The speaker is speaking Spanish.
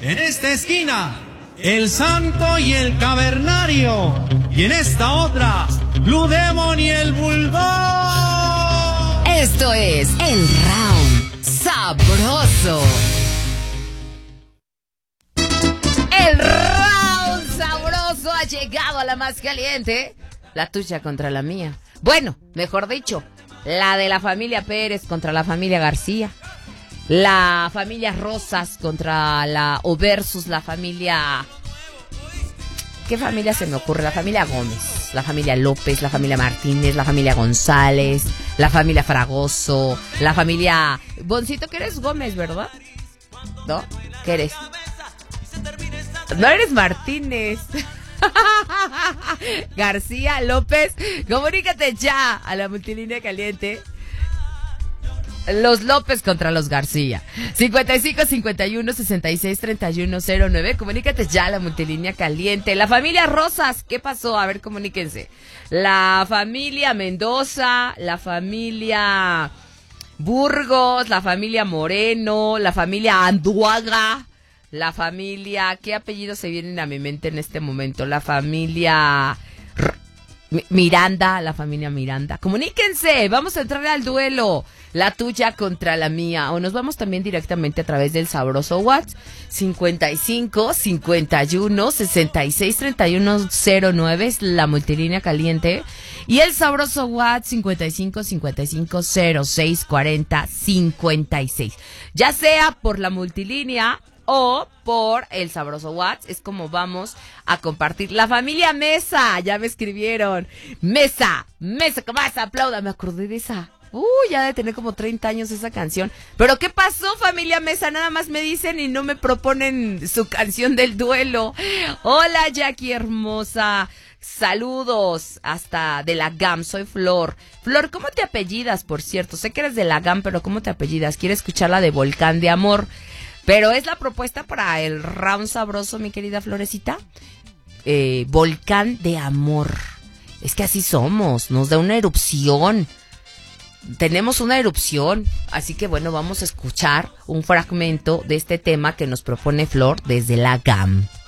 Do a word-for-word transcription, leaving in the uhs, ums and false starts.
En esta esquina, el Santo y el Cavernario. Y en esta otra, Blue Demon y el Bulldog. Esto es el Round Sabroso. El Round Sabroso ha llegado a la más caliente. La tuya contra la mía. Bueno, mejor dicho, la de la familia Pérez contra la familia García. La familia Rosas contra la... o versus la familia... ¿Qué familia se me ocurre? La familia Gómez, la familia López, la familia Martínez, la familia González, la familia Fragoso, la familia... Boncito, que eres Gómez, ¿verdad? ¿No? ¿Qué eres? No eres Martínez. García, López, comunícate ya a la multilínea caliente. Los López contra los García. cincuenta y cinco, cincuenta y uno, sesenta y seis, treinta y uno, cero nueve. Comunícate ya a la multilínea caliente. La familia Rosas, ¿qué pasó? A ver, comuníquense. La familia Mendoza, la familia Burgos, la familia Moreno, la familia Anduaga, la familia... ¿Qué apellidos se vienen a mi mente en este momento? La familia... Miranda, la familia Miranda. Comuníquense, vamos a entrar al duelo. La tuya contra la mía. O nos vamos también directamente a través del sabroso WhatsApp. cincuenta y cinco, cincuenta y uno, sesenta y seis, treinta y uno, cero nueve es la multilínea caliente. Y el sabroso WhatsApp cincuenta y cinco, cincuenta y cinco, cero seis, cuarenta, cincuenta y seis. Ya sea por la multilínea o por el sabroso WhatsApp, es como vamos a compartir. La familia Mesa, ya me escribieron. Mesa, Mesa, ¿cómo vas? Aplauda, me acordé de esa. Uy, ya de tener como treinta años esa canción. Pero ¿qué pasó, familia Mesa? Nada más me dicen y no me proponen su canción del duelo. Hola, Jackie hermosa. Saludos hasta de la G A M, soy Flor. Flor, ¿cómo te apellidas, por cierto? Sé que eres de la G A M, pero ¿cómo te apellidas? Quiero escuchar la de Volcán de Amor. Pero es la propuesta para el round sabroso, mi querida Florecita. Eh, Volcán de Amor. Es que así somos, nos da una erupción. Tenemos una erupción. Así que bueno, vamos a escuchar un fragmento de este tema que nos propone Flor desde la G A M.